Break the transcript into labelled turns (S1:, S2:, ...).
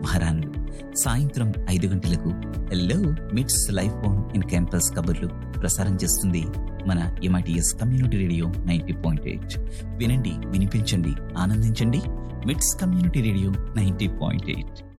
S1: మహారాణులు. సాయంత్రం 5 గంటలకు హలో మిట్స్ లైఫ్ ఆన్ ఇన్ క్యాంపస్ కబుర్లు ప్రసారం చేస్తుంది మన MITS కమ్యూనిటీ రేడియో 90.8. వినండి, వినిపించండి, ఆనందించండి. మిట్స్ కమ్యూనిటీ రేడియో 90.8.